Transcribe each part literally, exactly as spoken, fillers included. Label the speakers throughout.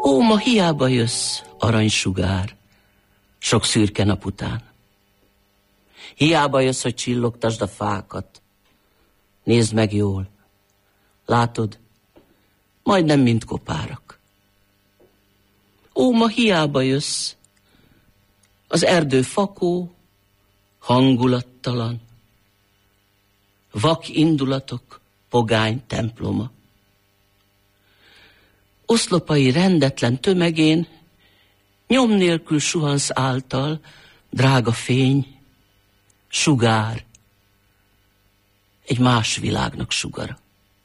Speaker 1: Ó, ma hiába jössz, aranysugár, sok szürke nap után. Hiába jössz, hogy csillogtasd a fákat. Nézd meg jól. Látod, majdnem mind kopárak. Ó, ma hiába jössz, az erdő fakó, hangulattalan, vak indulatok, pogány temploma. Oszlopai rendetlen tömegén, nyom nélkül suhansz által, drága fény, sugár, egy más világnak sugara.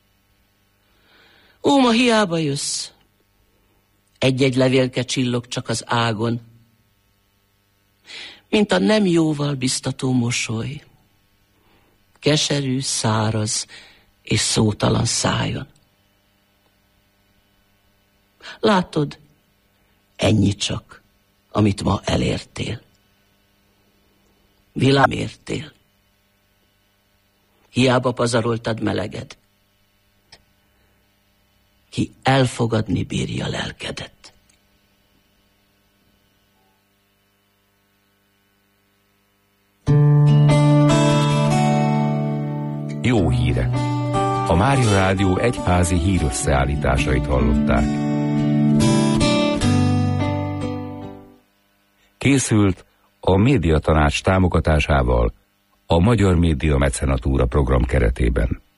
Speaker 1: Ó, ma hiába jössz, egy-egy levélke csillog csak az ágon, mint a nem jóval biztató mosoly, keserű, száraz és szótalan szájon. Látod, ennyi csak, amit ma elértél. Világmértél. Hiába pazaroltad meleged. Ki elfogadni bírja lelkedet.
Speaker 2: Jó hírek! A Mária Rádió egyházi hírösszeállításait hallották. Készült a Médiatanács támogatásával a Magyar Média Mecenatúra program keretében.